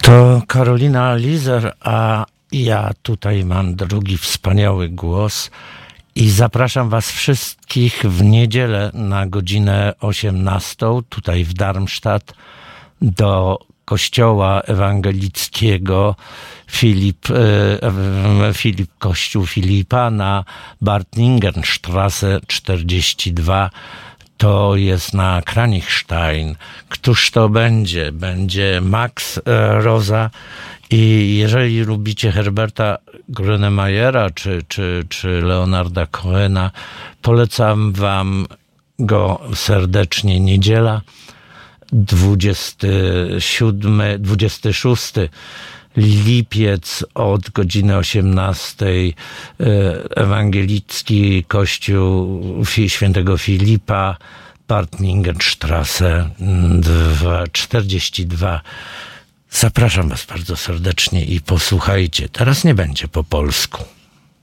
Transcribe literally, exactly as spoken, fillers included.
To Karolina Lizer, a ja tutaj mam drugi wspaniały głos i zapraszam was wszystkich w niedzielę na godzinę osiemnastą tutaj w Darmstadt do kościoła ewangelickiego Filip, e, Filip Kościół Filipa na Bartningenstraße czterdzieści dwa. To jest na Kranichstein. Któż to będzie? Będzie Max e, Rosa. I jeżeli lubicie Herberta Grönemeyera czy, czy, czy Leonarda Cohena, polecam wam go serdecznie. Niedziela, dwudziesty siódmy, dwudziesty szósty lipiec od godziny osiemnastej ewangelicki kościół świętego Filipa, Bartningenstraße czterdzieści dwa. Zapraszam was bardzo serdecznie i posłuchajcie. Teraz nie będzie po polsku.